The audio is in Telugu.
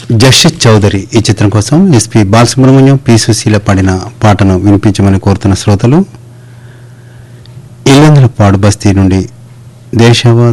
జషిత్ చౌదరి ఈ చిత్రం కోసం ఎస్పి బాలసుబ్రహ్మణ్యం పి సుశీల పాడిన పాటను వినిపించమని కోరుతున్న శ్రోతలు ఇల్లందులపాడు బస్తీ నుండి దేశావా